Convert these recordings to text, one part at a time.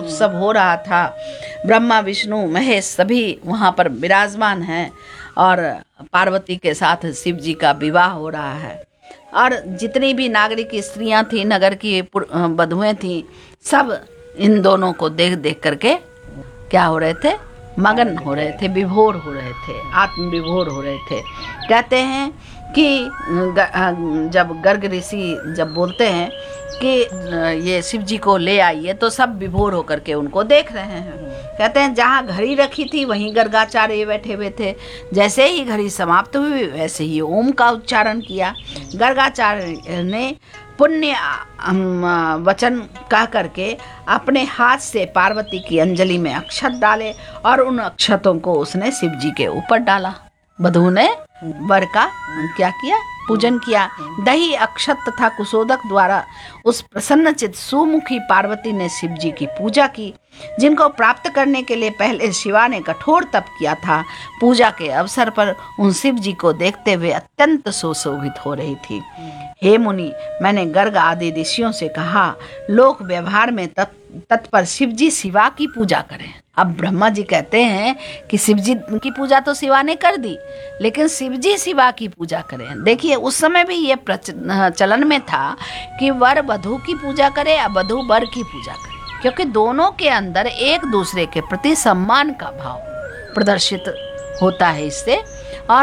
उत्सव हो रहा था। ब्रह्मा विष्णु महेश सभी वहाँ पर विराजमान हैं और पार्वती के साथ शिव जी का विवाह हो रहा है। और जितनी भी नागरिक स्त्रियां थी, नगर की बधुएं थी, सब इन दोनों को देख देख करके क्या हो रहे थे, मगन हो रहे थे, विभोर हो रहे थे, आत्म विभोर हो रहे थे। कहते हैं कि जब गर्ग ऋषि जब बोलते हैं कि ये शिव जी को ले आइए, तो सब विभोर होकर के उनको देख रहे हैं। कहते हैं जहाँ घड़ी रखी थी वहीं गर्गाचार्य बैठे हुए थे। जैसे ही घड़ी समाप्त हुई वैसे ही ओम का उच्चारण किया। गर्गाचार्य ने पुण्य वचन कह करके अपने हाथ से पार्वती की अंजलि में अक्षत डाले और उन अक्षतों को उसने शिव जी के ऊपर डाला। वधू ने वर का क्या किया, पूजन किया। दही अक्षत तथा कुशोदक द्वारा उस प्रसन्नचित सुमुखी पार्वती ने शिव जी की पूजा की, जिनको प्राप्त करने के लिए पहले शिवा ने कठोर तप किया था। पूजा के अवसर पर उन शिव जी को देखते हुए अत्यंत सुशोभित हो रही थी। हे मुनि, मैंने गर्ग आदि ऋषियों से कहा, लोक व्यवहार में तत्पर शिव जी शिवा की पूजा करें। अब ब्रह्मा जी कहते हैं कि शिव जी की पूजा तो शिवा ने कर दी, लेकिन शिव जी शिवा की पूजा करें। देखिए उस समय भी ये चलन में था कि वर वधू की पूजा करे या वधू वर की पूजा करे, क्योंकि दोनों के अंदर एक दूसरे के प्रति सम्मान का भाव प्रदर्शित होता है इससे। और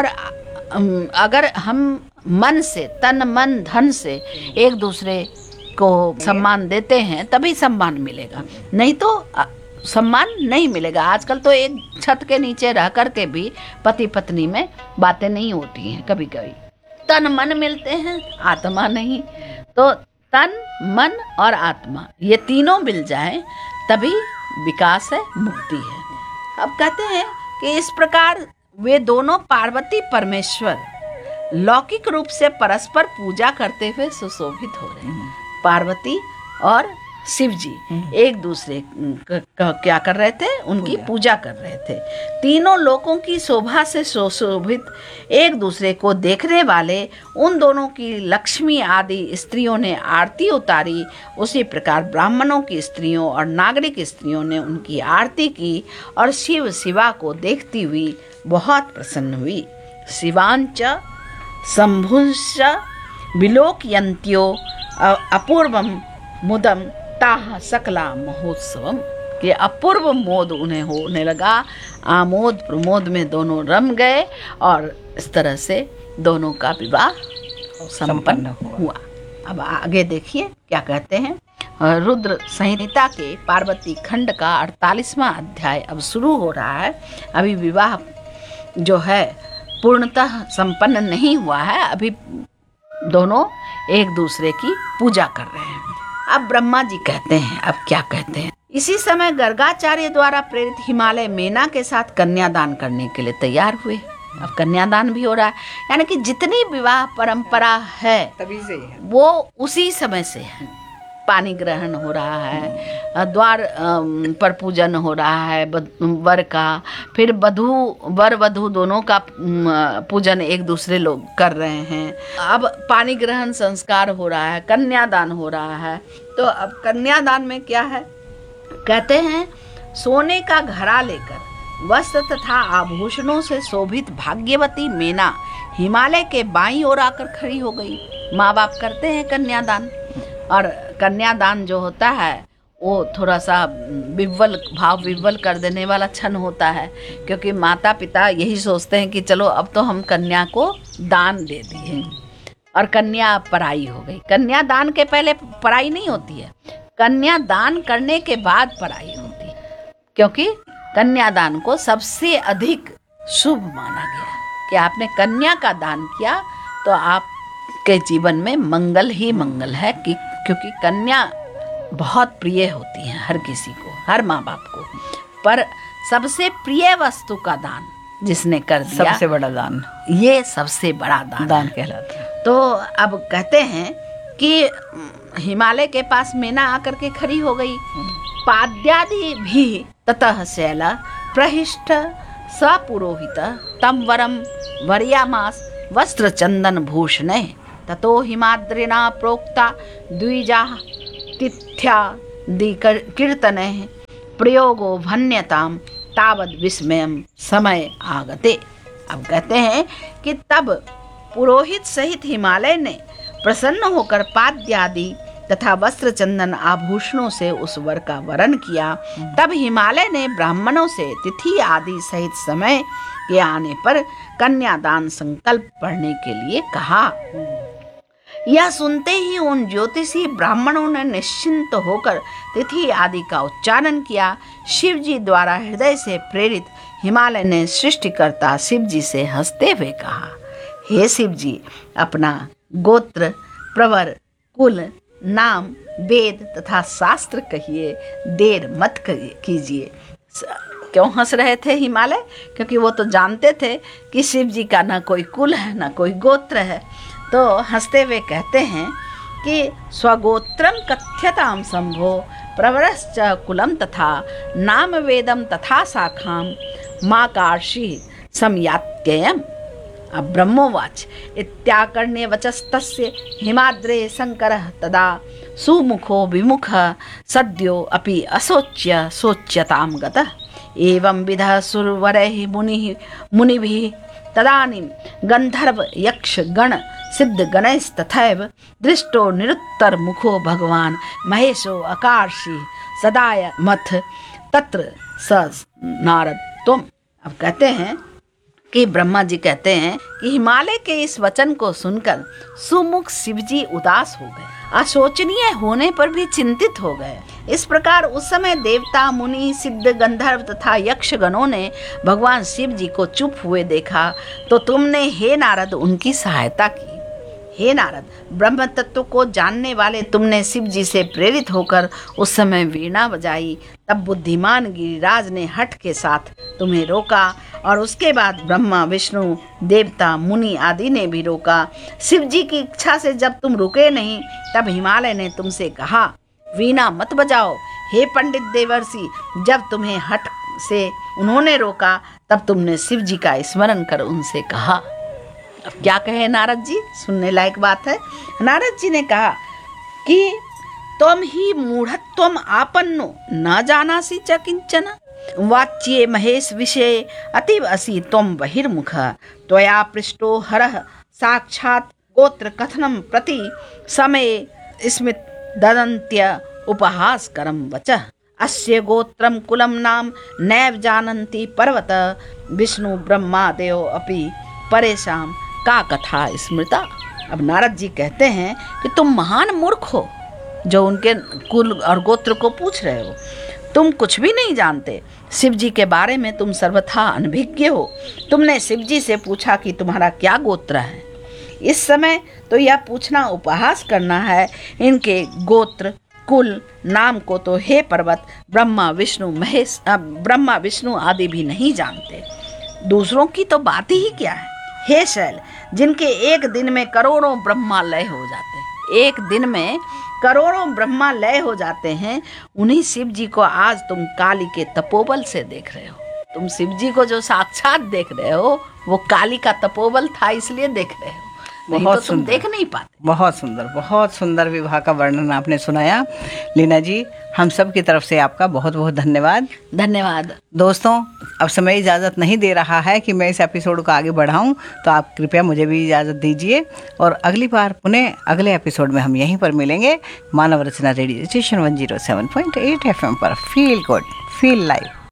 अगर हम मन से, तन मन धन से एक दूसरे को सम्मान देते हैं तभी सम्मान मिलेगा, नहीं तो सम्मान नहीं मिलेगा। आजकल तो एक छत के नीचे रह करके भी पति पत्नी में बातें नहीं होती हैं। कभी कभी तन मन मिलते हैं, आत्मा नहीं। तो तन मन और आत्मा ये तीनों मिल जाएं तभी विकास है, मुक्ति है। अब कहते हैं कि इस प्रकार वे दोनों पार्वती परमेश्वर लौकिक रूप से परस्पर पूजा करते हुए सुशोभित हो रहे हैं। पार्वती और शिव जी एक दूसरे क्या कर रहे थे, उनकी पूजा कर रहे थे। तीनों लोकों की शोभा से सुशोभित एक दूसरे को देखने वाले उन दोनों की लक्ष्मी आदि स्त्रियों ने आरती उतारी। उसी प्रकार ब्राह्मणों की स्त्रियों और नागरिक स्त्रियों ने उनकी आरती की और शिव शिवा को देखती हुई बहुत प्रसन्न हुई। शिवांच शंभुंश्च विलोकयन्त्यो अपूर्वम मुदम ताह सकला महोत्सवम, कि अपूर्व मोद उन्हें होने लगा। आमोद प्रमोद में दोनों रम गए और इस तरह से दोनों का विवाह संपन्न हुआ। अब आगे देखिए क्या कहते हैं। रुद्र संहिता के पार्वती खंड का 48वां अध्याय अब शुरू हो रहा है। अभी विवाह जो है पूर्णतः संपन्न नहीं हुआ है, अभी दोनों एक दूसरे की पूजा कर रहे हैं। अब ब्रह्मा जी कहते हैं, अब क्या कहते हैं। इसी समय गर्गाचार्य द्वारा प्रेरित हिमालय मेना के साथ कन्यादान करने के लिए तैयार हुए। अब कन्यादान भी हो रहा है, यानी कि जितनी विवाह परंपरा है तभी से है, वो उसी समय से है। पानी ग्रहण हो रहा है, द्वार पर पूजन हो रहा है वर का, फिर वर वधू दोनों का पूजन एक दूसरे लोग कर रहे हैं। अब पानी ग्रहण संस्कार हो रहा है, कन्यादान हो रहा है। तो अब कन्यादान में क्या है, कहते हैं सोने का घड़ा लेकर वस्त्र तथा आभूषणों से शोभित भाग्यवती मेना हिमालय के बाईं ओर आकर खड़ी हो गई। माँ बाप करते हैं कन्यादान, और कन्यादान जो होता है वो थोड़ा सा विव्वल कर देने वाला क्षण होता है, क्योंकि माता पिता यही सोचते हैं कि चलो अब तो हम कन्या को दान दे दिए और कन्या पराई हो गई। कन्यादान के पहले पराई नहीं होती है, कन्यादान करने के बाद पराई होती है, क्योंकि कन्यादान को सबसे अधिक शुभ माना गया कि आपने कन्या का दान किया तो आपके जीवन में मंगल ही मंगल है, क्योंकि कन्या बहुत प्रिय होती है हर किसी को, हर माँ बाप को। पर सबसे प्रिय वस्तु का दान जिसने कर दिया, सबसे बड़ा दान, ये सबसे बड़ा दान कहलाता है। तो अब कहते हैं कि हिमालय के पास मेना आकर के खड़ी हो गई। पाद्यादि भी ततः शैला प्रहिष्ट सपुरोहित तम वरम वर्यामास वस्त्र चंदन भूषण ततो हिमाद्रिना प्रोक्ता द्विजा तिथ्या कीर्तन प्रयोगो भन्यताम तावद विस्मयम समय आगते। अब कहते हैं कि तब पुरोहित सहित हिमालय ने प्रसन्न होकर पाद्यादि तथा वस्त्र चंदन आभूषणों से उस वर का वरण किया। तब हिमालय ने ब्राह्मणों से तिथि आदि सहित समय के आने पर कन्यादान संकल्प पढ़ने के लिए कहा। यह सुनते ही उन ज्योतिषी ब्राह्मणों ने निश्चिंत होकर तिथि आदि का उच्चारण किया। शिव जी द्वारा हृदय से प्रेरित हिमालय ने सृष्टिकर्ता शिव जी से हंसते हुए कहा, हे शिव जी, अपना गोत्र, प्रवर, कुल, नाम, वेद तथा शास्त्र कहिए, देर मत कीजिए। क्यों हंस रहे थे हिमालय? क्योंकि वो तो जानते थे कि शिव जी का ना कोई कुल है ना कोई गोत्र है। तो हंसते हुए कहते हैं कि स्वगोत्रम कथ्यताम संभो प्रवरश्च कुलम तथा नाम वेदम तथा शाखाम माँ कार्षि समयात्ययम्। अब ब्रह्मोवाच इत्याकर्ण्य वचस्तस्य हिमाद्रे शंकरः तदा सुमुखो विमुख सद्यो अपि असोच्य सोच्यतां गतः। एवं विधः सुरवरैः मुनिभिः तदानीं गंधर्व यक्ष गण सिद्ध गणैस्तथैव दृष्टो निरुत्तर मुखो भगवान महेशो अकार्षि सदाय मथ तत्र स नारद तुम। अब कहते हैं कि ब्रह्मा जी कहते हैं कि हिमालय के इस वचन को सुनकर सुमुख शिवजी उदास हो गए, अशोचनीय होने पर भी चिंतित हो गए। इस प्रकार उस समय देवता, मुनि, सिद्ध, गंधर्व तथा यक्षगणों ने भगवान शिव जी को चुप हुए देखा तो तुमने हे नारद उनकी सहायता की। हे नारद, ब्रह्म तत्व को जानने वाले तुमने शिव जी से प्रेरित होकर उस समय वीणा बजाई। तब बुद्धिमान गिरिराज ने हठ के साथ तुम्हें रोका और उसके बाद ब्रह्मा, विष्णु, देवता, मुनि आदि ने भी रोका। शिव जी की इच्छा से जब तुम रुके नहीं तब हिमालय ने तुमसे कहा, वीणा मत बजाओ। हे पंडित देवर्षि, जब तुम्हें हठ से उन्होंने रोका तब तुमने शिव जी का स्मरण कर उनसे कहा। अब क्या कहे नारद जी, सुनने लायक बात है। नारद जी ने कहा कि तुम ही मूढ़त्वम आपन्नो न जानासि च किंचन वाच्ये महेश विषये अतीव असि त्वं बहिर्मुख त्वया पृष्टो हरः साक्षात् गोत्र कथनं प्रति समय स्मित ददन्त्य उपहासकरं वचः अस्य गोत्रम कुलम नाम नैव जानन्ति पर्वत विष्णु ब्रह्मादयो अपि परेशान का कथा स्मृता। अब नारद जी कहते हैं कि तुम महान मूर्ख हो जो उनके कुल और गोत्र को पूछ रहे हो। तुम कुछ भी नहीं जानते। शिव जी के बारे में तुम सर्वथा अनभिज्ञ हो। तुमने शिव जी से पूछा कि तुम्हारा क्या गोत्र है। इस समय तो यह पूछना उपहास करना है। इनके गोत्र, कुल, नाम को तो हे पर्वत ब्रह्मा विष्णु आदि भी नहीं जानते। दूसरों की तो बात ही क्या है। हे शैल, जिनके एक दिन में करोड़ों ब्रह्मा लय हो जाते हैं, एक दिन में करोड़ों ब्रह्मा लय हो जाते हैं, उन्हीं शिव जी को आज तुम काली के तपोबल से देख रहे हो। तुम शिव जी को जो साक्षात देख रहे हो वो काली का तपोबल था, इसलिए देख रहे हो, नहीं तो तुम देख नहीं पाते। बहुत सुंदर विवाह का वर्णन आपने सुनाया। लीना जी, हम सब की तरफ से आपका बहुत बहुत धन्यवाद। दोस्तों, अब समय इजाज़त नहीं दे रहा है कि मैं इस एपिसोड को आगे बढ़ाऊं, तो आप कृपया मुझे भी इजाज़त दीजिए और अगली बार पुनः अगले एपिसोड में हम यहीं पर मिलेंगे। मानव रचना रेडियो स्टेशन 107.8 FM पर फील गुड फील लाइव।